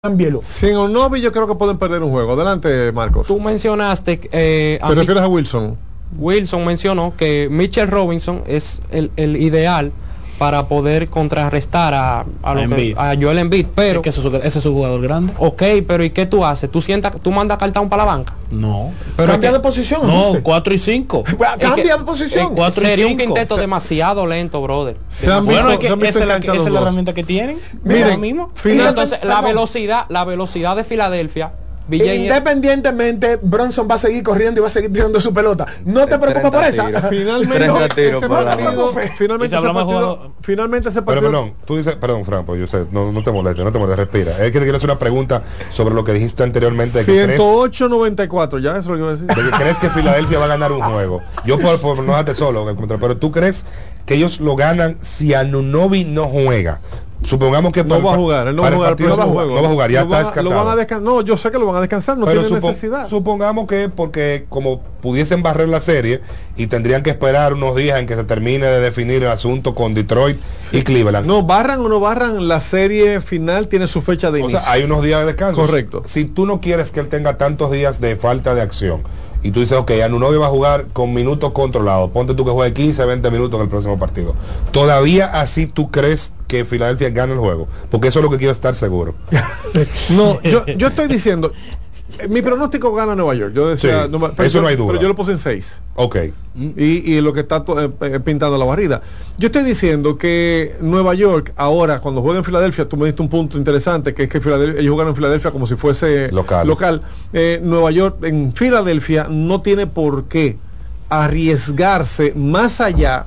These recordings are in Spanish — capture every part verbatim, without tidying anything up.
Cámbielo. Sin Onobi yo creo que pueden perder un juego. Adelante, Marcos. Tú mencionaste... Eh, ¿Te refieres a Wilson? Wilson mencionó que Mitchell Robinson es el, el ideal para poder contrarrestar a, a, a, lo que, a Joel Embiid, pero... Es que ese, ese es su jugador grande. Ok, pero ¿y qué tú haces? ¿Tú sientas, tú mandas cartón para la banca? No. Pero cambia que, de posición. No, cuatro y cinco. Cambia de posición. Sería un quinteto se, demasiado lento, brother. Demasiado. Bueno, es que esa es la, esa es la herramienta que tienen. Miren, mismo. Final, entonces, la velocidad, la velocidad de Filadelfia... Independientemente, Bronson va a seguir corriendo y va a seguir tirando su pelota. No te preocupes por esa. Finalmente, ese partido, finalmente, ese partido, finalmente ese partido. Pero perdón, tú dices, perdón, Fran, pues yo sé, no, no te molestes, no te molestes, respira. Es que te quiero hacer una pregunta sobre lo que dijiste anteriormente. De que ciento ocho noventa y cuatro, ya eso es lo que iba a decir. De que crees que Filadelfia va a ganar un juego. Yo por, por no dejarte solo, pero tú crees que ellos lo ganan si Anunoby no juega. Supongamos que no para, va a jugar, él no va a jugar, no va a jugar, no va a jugar, ya está descartado. Lo van a descansar, no, yo sé que lo van a descansar, no tiene supo, necesidad. Supongamos que porque como pudiesen barrer la serie y tendrían que esperar unos días en que se termine de definir el asunto con Detroit sí. y Cleveland. No, barran o no barran, la serie final tiene su fecha de inicio. O sea, hay unos días de descanso. Correcto. Si tú no quieres que él tenga tantos días de falta de acción y tú dices, ok, Anunoby va a jugar con minutos controlados, ponte tú que juegue quince, veinte minutos en el próximo partido. ¿Todavía así tú crees que Filadelfia gana el juego? Porque eso es lo que quiero estar seguro. No, yo, yo estoy diciendo, mi pronóstico gana Nueva York. Yo decía, sí, no, pero eso yo, no hay duda. Pero yo lo puse en seis. Ok. Y, y lo que está eh, pintando la barrida. Yo estoy diciendo que Nueva York, ahora, cuando juega en Filadelfia, tú me diste un punto interesante, que es que ellos juegan en Filadelfia como si fuese Locales. local. Eh, Nueva York, en Filadelfia, no tiene por qué arriesgarse más allá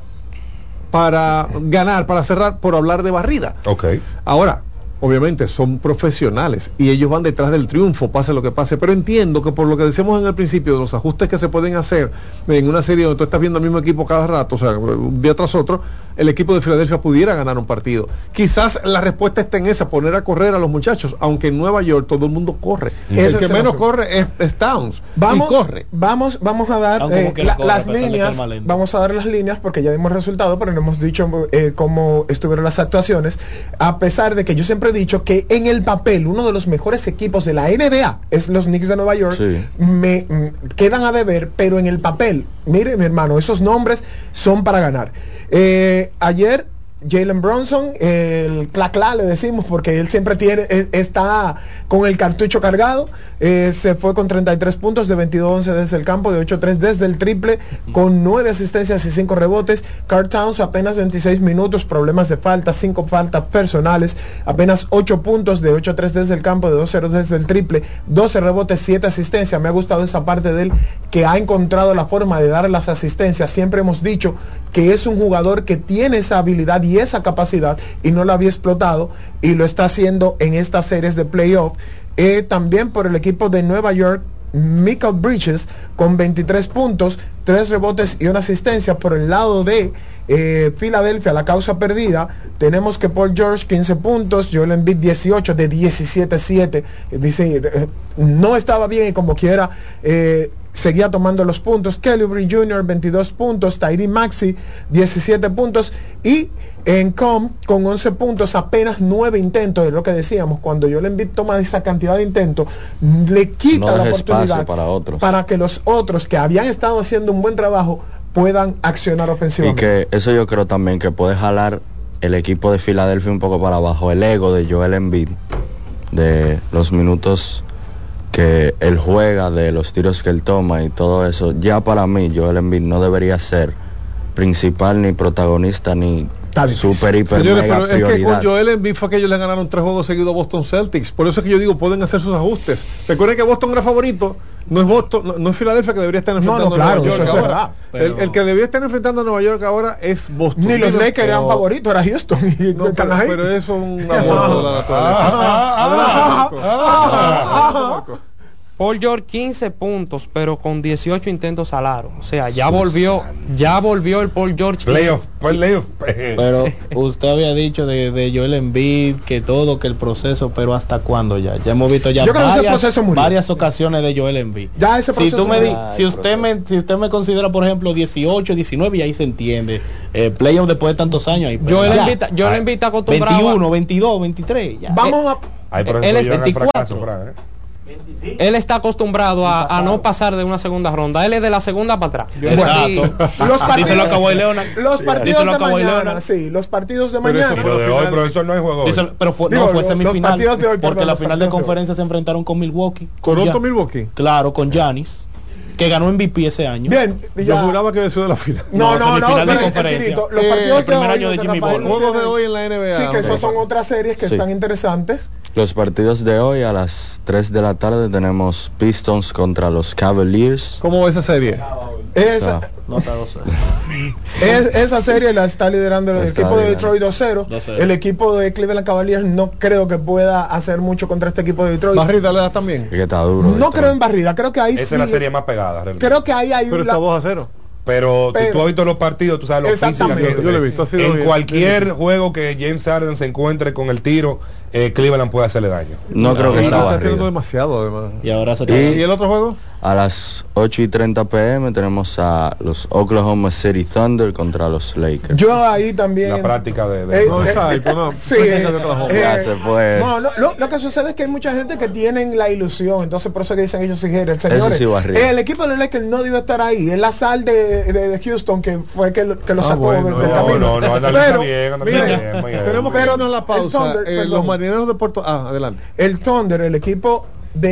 para ganar, para cerrar, por hablar de barrida. Ok. Ahora, obviamente son profesionales y ellos van detrás del triunfo, pase lo que pase, pero entiendo que por lo que decíamos en el principio, de los ajustes que se pueden hacer en una serie donde tú estás viendo al mismo equipo cada rato, o sea, un día tras otro, el equipo de Filadelfia pudiera ganar un partido. Quizás la respuesta está en esa, poner a correr a los muchachos, aunque en Nueva York todo el mundo corre. Mm. El que menos corre es, es Towns. Vamos, y corre. Vamos, vamos a dar eh, la, corre, las líneas, vamos a dar las líneas porque ya dimos resultado, pero no hemos dicho eh, cómo estuvieron las actuaciones, a pesar de que yo siempre he dicho que en el papel uno de los mejores equipos de la N B A es los Knicks de Nueva York. Sí. Me m, quedan a deber, pero en el papel, mire mi hermano, esos nombres son para ganar. Eh, ayer Jalen Bronson, el clacla le decimos porque él siempre tiene está con el cartucho cargado, eh, se fue con treinta y tres puntos de veintidós once desde el campo, de ocho tres desde el triple, con nueve asistencias y cinco rebotes. Karl Towns apenas veintiséis minutos, problemas de falta, cinco faltas personales, apenas ocho puntos de ocho tres desde el campo, de dos cero desde el triple, doce rebotes, siete asistencias. Me ha gustado esa parte de él, que ha encontrado la forma de dar las asistencias. Siempre hemos dicho que es un jugador que tiene esa habilidad y esa capacidad y no la había explotado, y lo está haciendo en estas series de playoff. Eh, también por el equipo de Nueva York, Mikal Bridges con veintitrés puntos, tres rebotes y una asistencia. Por el lado de eh, Filadelfia, la causa perdida, tenemos que Paul George quince puntos, Joel Embiid dieciocho de diecisiete siete, es decir, eh, no estaba bien y como quiera eh, seguía tomando los puntos. Kelly Oubre junior veintidós puntos, Tyrese Maxey diecisiete puntos, y en Com con once puntos, apenas nueve intentos. Es lo que decíamos, cuando Joel Embiid toma esa cantidad de intentos, le quita no la oportunidad para, otros. para que los otros que habían estado haciendo un buen trabajo puedan accionar ofensivamente. Y que eso yo creo también que puede jalar el equipo de Filadelfia un poco para abajo, el ego de Joel Embiid, de los minutos que él juega, de los tiros que él toma y todo eso. Ya para mí Joel Embiid no debería ser principal ni protagonista ni super hiper Señores, mega pero prioridad. Es que con Joel Embiid fue que ellos le ganaron tres juegos seguidos a Boston Celtics. Por eso es que yo digo, pueden hacer sus ajustes. Recuerden que Boston era favorito. No es Boston, no, no es Filadelfia que debería estar enfrentando no, no, claro, a Nueva York eso es ahora. verdad, pero... el, el que debería estar enfrentando a Nueva York ahora es Boston. Ni los Lakers eran favoritos, era Houston. Y no, pero, ahí. pero eso es un aborto de la naturaleza. Adelante, Paul George quince puntos, pero con dieciocho intentos al aro. O sea, ya volvió, ya volvió el Paul George. Playoff, playoff. Pero usted había dicho de, de Joel Embiid, que todo, que el proceso, pero ¿hasta cuándo ya? Ya hemos visto ya varias, varias ocasiones de Joel Embiid. Ya ese proceso si tú me di, Ay, si usted me, si usted me considera, por ejemplo, dieciocho, diecinueve, y ahí se entiende. Eh, playoff después de tantos años. Ahí, Joel Embiid, Joel Embiid está acostumbrado. veintiuno, veintidós, veintitrés. Ya. Vamos a Ay, él es veinticuatro. Fracaso, ¿eh? Él está acostumbrado a, a no pasar de una segunda ronda. Él es de la segunda para atrás. Exacto. Los partidos, los partidos de mañana, sí, los partidos de mañana. Pero de hoy, profesor, no hay juego. Dice, pero fue, Digo, no, fue semifinal. Los de hoy, porque perdón, la final de conferencia de se enfrentaron con Milwaukee. ¿Toronto Milwaukee? Claro, con Giannis, que ganó M V P ese año. Bien, ya. Yo juraba que había sido de la final. No, no, no, no, de conferencia. Los partidos el primer año de Jimmy Butler. Los juegos de hoy en la N B A. Sí, que esas son otras series que sí. están interesantes. Los partidos de hoy a las tres de la tarde tenemos Pistons contra los Cavaliers. ¿Cómo va esa serie? Esa, no, es, esa serie la está liderando el está equipo de Detroit dos cero. El equipo de Cleveland Cavaliers no creo que pueda hacer mucho contra este equipo de Detroit. ¿Barrida le da también? Que está duro. No creo en barrida, creo que ahí esa sí, es la serie más pegada. Realmente. Creo que ahí hay Pero un está dos a cero. Pero, pero si tú has visto los partidos, tú sabes lo física que es. Yo lo he visto, en bien. cualquier juego que James Harden se encuentre con el tiro, eh, Cleveland puede hacerle daño. No, no creo que sea está tirando demasiado además. Y ahora se ¿Y, ¿Y el otro juego? A las ocho y treinta pm tenemos a los Oklahoma City Thunder contra los Lakers. Yo ahí también. La práctica de. de eh, no, eh, exacto, no. Sí, eh, ya se fue. No, no, lo, lo que sucede es que hay mucha gente que tienen la ilusión, entonces por eso que dicen ellos señores, señores sí el equipo de los Lakers no debe estar ahí, es la sal de, de, de Houston que fue que lo, que lo ah, sacó bueno, del no, camino. No, no, anda pero, bien, anda mira, bien, muy bien. Tenemos que irnos a la pausa. Thunder, eh, los marineros de Puerto. Ah, adelante. El Thunder, el equipo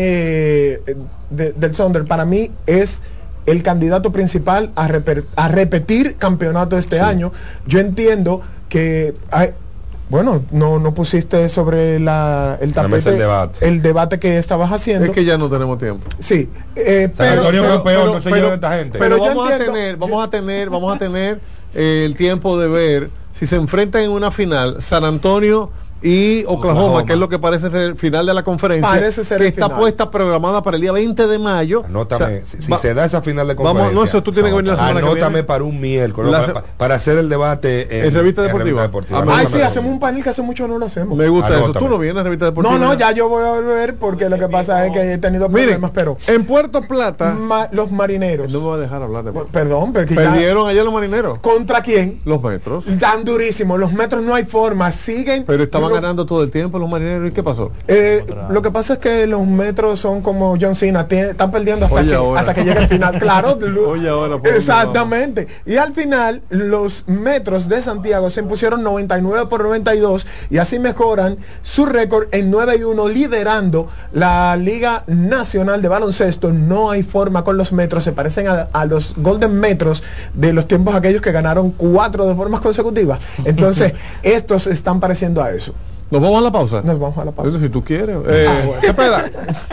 de, de del Thunder, para mí es el candidato principal a, reper, a repetir campeonato este sí. año. Yo entiendo que hay, bueno, no, no pusiste sobre la, el tapete el debate. el debate que estabas haciendo. Es que ya no tenemos tiempo. Sí, eh, pero, pero, pero, peor, pero, no se pero, lleva esta gente. Pero, pero vamos a tener, vamos a tener, vamos a tener eh, el tiempo de ver si se enfrentan en una final San Antonio y Oklahoma, Oklahoma, que es lo que parece ser el final de la conferencia, parece ser que el está final. puesta programada para el día veinte de mayo. Anótame, o sea, si, si va, se da esa final de conferencia. Vamos, no, eso tú tienes que venir la semana anótame que viene. para un miércoles, la, para, para hacer el debate en, en Revista Deportiva. En Revista Deportiva. Ah, Ay, sí, hacemos un panel que hace mucho no lo hacemos. Me gusta anótame. eso. Tú no vienes a Revista Deportiva. No, no, ya yo voy a ver porque lo que pasa es que he tenido problemas, Miren, pero en Puerto Plata ma, los marineros. No me va a dejar hablar de bueno, Perdón, pero perdieron ayer los marineros. ¿Contra quién? Los metros. Dan durísimo, los metros no hay forma, siguen. Pero estaban lo, ganando todo el tiempo los marineros. ¿Y qué pasó? Eh, lo que pasa es que los metros son como John Cena, tiene, están perdiendo hasta que, hasta que llegue el final. Claro, Oye, ahora, exactamente. Y al final, los metros de Santiago se impusieron noventa y nueve por noventa y dos y así mejoran su récord en nueve y uno, liderando la Liga Nacional de Baloncesto. No hay forma con los metros, se parecen a, a los Golden Metros de los tiempos aquellos que ganaron cuatro de formas consecutivas. Entonces, estos están pareciendo a eso. ¿Nos vamos a la pausa? Nos vamos a la pausa. Eso si tú quieres. Eh, ah, bueno. ¿Qué peda?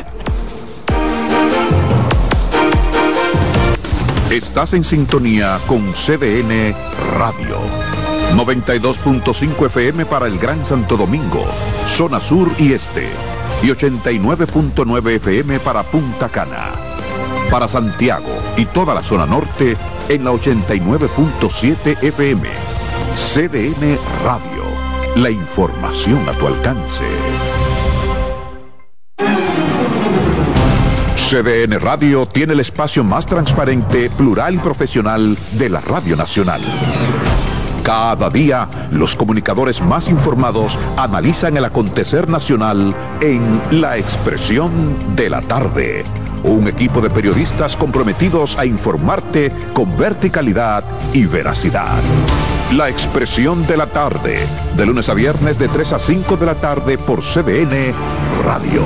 Estás en sintonía con C D N Radio. noventa y dos punto cinco F M para el Gran Santo Domingo, zona sur y este. Y ochenta y nueve punto nueve F M para Punta Cana. Para Santiago y toda la zona norte en la ochenta y nueve punto siete F M. C D N Radio. La información a tu alcance. C D N Radio tiene el espacio más transparente, plural y profesional de la Radio Nacional. Cada día, los comunicadores más informados analizan el acontecer nacional en La Expresión de la Tarde. Un equipo de periodistas comprometidos a informarte con verticalidad y veracidad. La Expresión de la Tarde, de lunes a viernes de tres a cinco de la tarde por C D N Radio.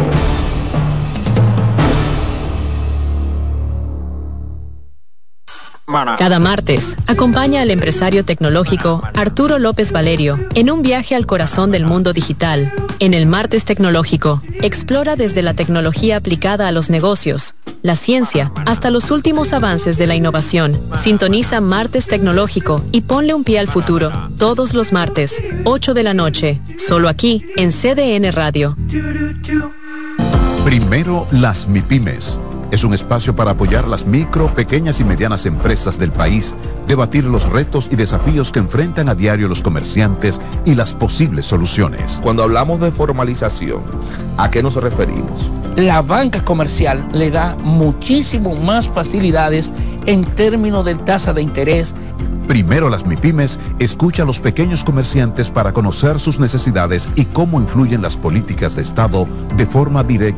Cada martes, acompaña al empresario tecnológico Arturo López Valerio en un viaje al corazón del mundo digital. En el Martes Tecnológico, explora desde la tecnología aplicada a los negocios, la ciencia, hasta los últimos avances de la innovación. Sintoniza Martes Tecnológico y ponle un pie al futuro. Todos los martes, ocho de la noche, solo aquí en C D N Radio. Primero las MIPYMES. Es un espacio para apoyar las micro, pequeñas y medianas empresas del país, debatir los retos y desafíos que enfrentan a diario los comerciantes y las posibles soluciones. Cuando hablamos de formalización, ¿a qué nos referimos? La banca comercial le da muchísimo más facilidades en términos de tasa de interés Primero las MIPYMES escucha a los pequeños comerciantes para conocer sus necesidades y cómo influyen las políticas de Estado de forma directa